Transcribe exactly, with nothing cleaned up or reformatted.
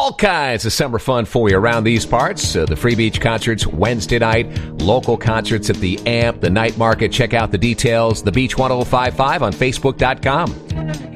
All kinds of summer fun for you around these parts. Uh, the Free Beach concerts Wednesday night, local concerts at the A M P, the night market. Check out the details, the Beach ten fifty-five on Facebook dot com.